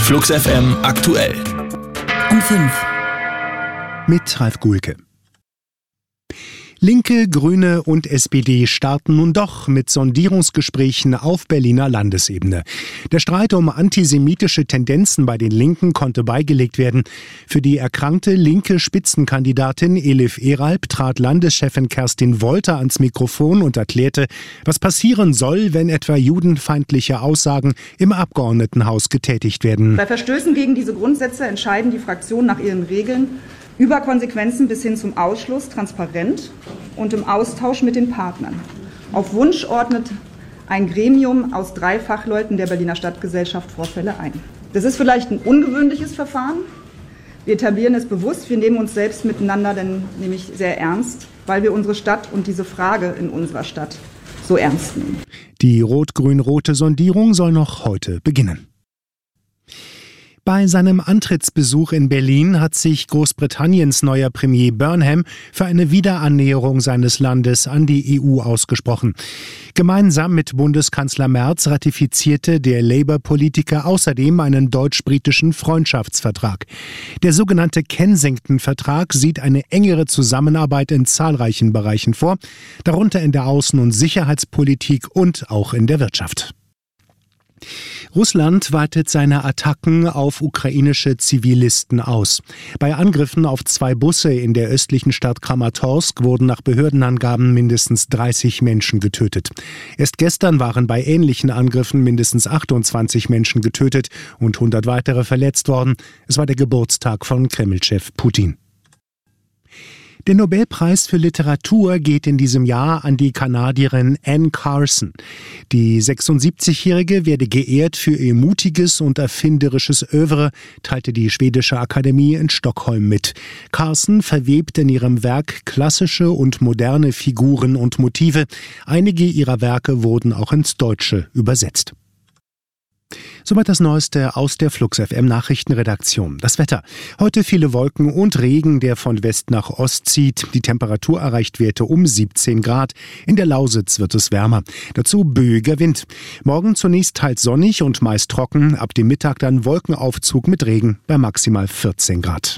Flux FM aktuell. Um 5. Mit Ralf Guhlke. Linke, Grüne und SPD starten nun doch mit Sondierungsgesprächen auf Berliner Landesebene. Der Streit um antisemitische Tendenzen bei den Linken konnte beigelegt werden. Für die erkrankte linke Spitzenkandidatin Elif Eralp trat Landeschefin Kerstin Wolter ans Mikrofon und erklärte, was passieren soll, wenn etwa judenfeindliche Aussagen im Abgeordnetenhaus getätigt werden. Bei Verstößen gegen diese Grundsätze entscheiden die Fraktionen nach ihren Regeln über Konsequenzen bis hin zum Ausschluss transparent und im Austausch mit den Partnern. Auf Wunsch ordnet ein Gremium aus 3 Fachleuten der Berliner Stadtgesellschaft Vorfälle ein. Das ist vielleicht ein ungewöhnliches Verfahren. Wir etablieren es bewusst. Wir nehmen uns selbst miteinander nämlich sehr ernst, weil wir unsere Stadt und diese Frage in unserer Stadt so ernst nehmen. Die rot-grün-rote Sondierung soll noch heute beginnen. Bei seinem Antrittsbesuch in Berlin hat sich Großbritanniens neuer Premier Burnham für eine Wiederannäherung seines Landes an die EU ausgesprochen. Gemeinsam mit Bundeskanzler Merz ratifizierte der Labour-Politiker außerdem einen deutsch-britischen Freundschaftsvertrag. Der sogenannte Kensington-Vertrag sieht eine engere Zusammenarbeit in zahlreichen Bereichen vor, darunter in der Außen- und Sicherheitspolitik und auch in der Wirtschaft. Russland weitet seine Attacken auf ukrainische Zivilisten aus. Bei Angriffen auf 2 Busse in der östlichen Stadt Kramatorsk wurden nach Behördenangaben mindestens 30 Menschen getötet. Erst gestern waren bei ähnlichen Angriffen mindestens 28 Menschen getötet und 100 weitere verletzt worden. Es war der Geburtstag von Kreml-Chef Putin. Der Nobelpreis für Literatur geht in diesem Jahr an die Kanadierin Anne Carson. Die 76-Jährige werde geehrt für ihr mutiges und erfinderisches Œuvre, teilte die schwedische Akademie in Stockholm mit. Carson verwebt in ihrem Werk klassische und moderne Figuren und Motive. Einige ihrer Werke wurden auch ins Deutsche übersetzt. Soweit das Neueste aus der Flux FM Nachrichtenredaktion. Das Wetter. Heute viele Wolken und Regen, der von West nach Ost zieht. Die Temperatur erreicht Werte um 17 Grad. In der Lausitz wird es wärmer. Dazu böiger Wind. Morgen zunächst teils sonnig und meist trocken. Ab dem Mittag dann Wolkenaufzug mit Regen bei maximal 14 Grad.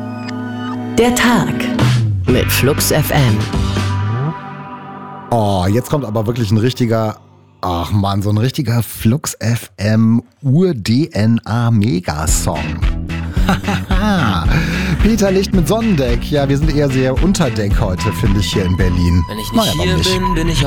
Der Tag mit Flux FM. Oh, jetzt kommt aber wirklich ein richtiger Flux FM Ur-DNA-Megasong. Peter Licht mit Sonnendeck. Ja, wir sind eher sehr Unterdeck heute, finde ich, hier in Berlin. Wenn ich nicht hier bin, bin ich